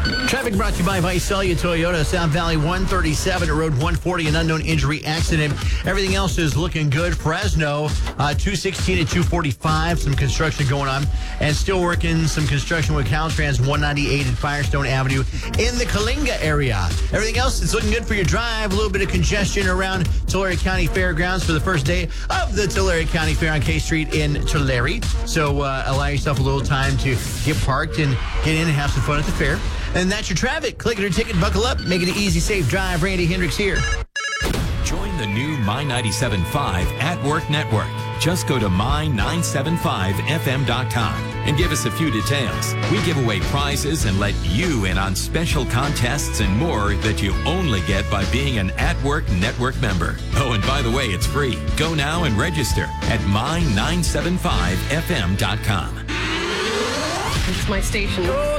Traffic brought to you by Visalia Toyota, South Valley 137 at Road 140, an unknown injury accident. Everything else is looking good. Fresno, 216 at 245, some construction going on. And still working some construction with Caltrans 198 at Firestone Avenue in the Coalinga area. Everything else is looking good for your drive. A little bit of congestion around Tulare County Fairgrounds for the first day of the Tulare County Fair on K Street in Tulare. So allow yourself a little time to get parked and get in and have some fun at the fair. And that's your traffic. Click it or ticket, buckle up, make it an easy, safe drive. Randy Hendricks here. Join the new My 97.5 at Work Network. Just go to my975fm.com and give us a few details. We give away prizes and let you in on special contests and more that you only get by being an At Work Network member. Oh, and by the way, it's free. Go now and register at my975fm.com. This is my station.